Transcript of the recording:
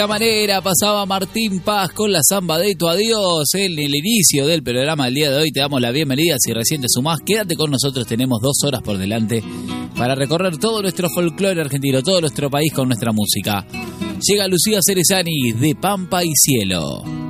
De esta manera pasaba Martín Paz con la samba de Tu Adiós en el inicio del programa del día de hoy. Te damos la bienvenida. Si recién te sumás, quédate con nosotros. Tenemos 2 horas por delante para recorrer todo nuestro folclore argentino, todo nuestro país con nuestra música. Llega Lucía Cerezani de Pampa y Cielo.